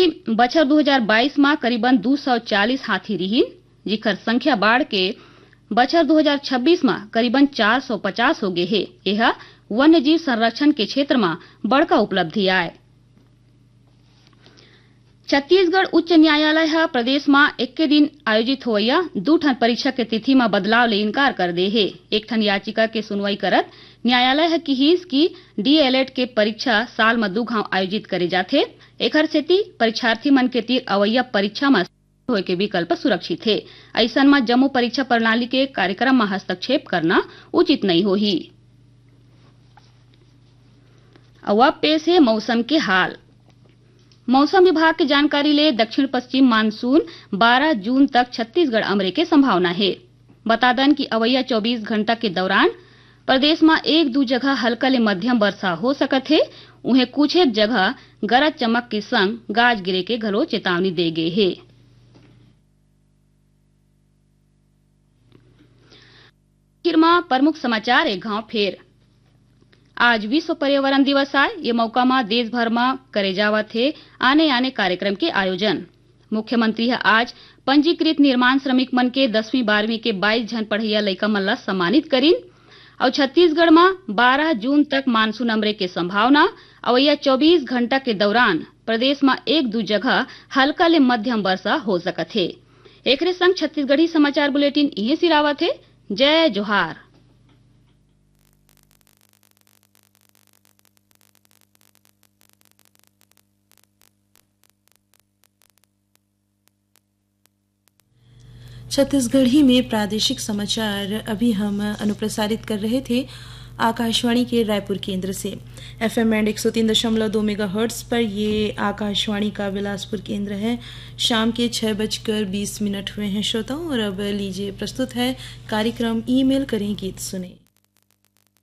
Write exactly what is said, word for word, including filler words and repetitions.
बछर दो हजार बाईस में करीबन दो सौ चालीस हाथी रही, जिकर संख्या बाढ़ के बछर दो हजार छब्बीस में करीबन चार सौ पचास हो गए है। यह वन्य जीव संरक्षण के क्षेत्र में बड़का उपलब्धि आए। छत्तीसगढ़ उच्च न्यायालय प्रदेश में एक दिन आयोजित होइया दू ठन परीक्षा के तिथि में बदलाव ले इनकार कर दे है। एक ठन याचिका के सुनवाई करत न्यायालय की हिस की डीएलएड के परीक्षा साल में दू घाव आयोजित करे जाथे। एकर सेती परीक्षार्थी मन के तीर अवैया परीक्षा में होए के विकल्प सुरक्षित है। ऐसन में जम्मू परीक्षा प्रणाली के कार्यक्रम में हस्तक्षेप करना उचित नहीं होही। अब पेश है मौसम के हाल। मौसम विभाग की जानकारी ले दक्षिण पश्चिम मानसून बारह जून तक छत्तीसगढ़ अमरे के संभावना है। बता दें कि अवैया चौबीस घंटा के दौरान प्रदेश में एक दो जगह हल्का ले मध्यम वर्षा हो सकत है। उन्हें कुछ एक जगह गरज चमक के संग गाज गिरे के घलो चेतावनी दे गए है। प्रमुख समाचार एक गांव फेर। आज विश्व पर्यावरण दिवस आए। ये मौका में देश भर में करे जावत है आने आने कार्यक्रम के आयोजन। मुख्यमंत्री है आज पंजीकृत निर्माण श्रमिक मन के दसवीं बारहवीं के बाईस जन पढ़ैया लइका मन ला सम्मानित करीन। और छत्तीसगढ़ में बारह जून तक मानसून अमरे के संभावना। अवैया चौबीस घंटा के दौरान प्रदेश में एक दो जगह हल्का ले मध्यम वर्षा हो सकत है। एकरे संग छत्तीसगढ़ी समाचार बुलेटिन इहे सिरावत है। जय जोहार। छत्तीसगढ़ी में प्रादेशिक समाचार अभी हम अनुप्रसारित कर रहे थे आकाशवाणी के रायपुर केंद्र से। एफएम बैंड एक सौ तीन दशमलव दो मेगा हर्ट्स पर ये आकाशवाणी का बिलासपुर केंद्र है। शाम के छह बजकर बीस मिनट हुए हैं श्रोताओं, और अब लीजिए प्रस्तुत है कार्यक्रम ईमेल करें गीत सुने।